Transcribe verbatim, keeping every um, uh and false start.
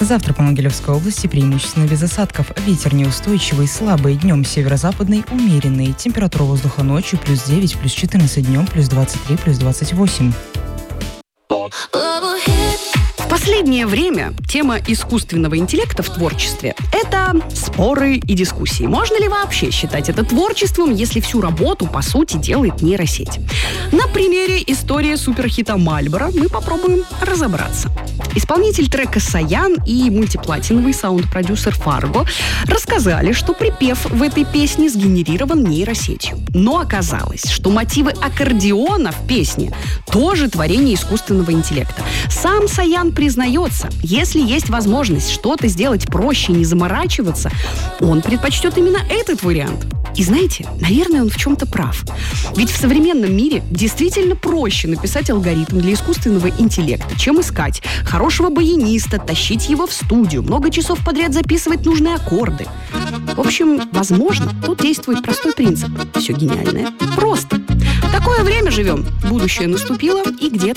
Завтра по Могилевской области преимущественно без осадков. Ветер неустойчивый, слабый. Днем северо-западный, умеренный. Температура воздуха ночью плюс девять, плюс четырнадцать, днем плюс двадцать три, плюс двадцать восемь. В последнее время тема искусственного интеллекта в творчестве – это споры и дискуссии. Можно ли вообще считать это творчеством, если всю работу, по сути, делает нейросеть? На примере истории суперхита Мальборо мы попробуем разобраться. Исполнитель трека Саян и мультиплатиновый саунд-продюсер Фарго рассказали, что припев в этой песне сгенерирован нейросетью. Но оказалось, что мотивы аккордеона в песне тоже творение искусственного интеллекта. Сам Саян признается, если есть возможность что-то сделать проще, не заморачиваться, он предпочтет именно этот вариант. И знаете, наверное, он в чем-то прав. Ведь в современном мире действительно проще написать алгоритм для искусственного интеллекта, чем искать хорошего баяниста, тащить его в студию, много часов подряд записывать нужные аккорды. В общем, возможно, тут действует простой принцип. Все гениальное просто. В такое время живем. Будущее наступило, и где-то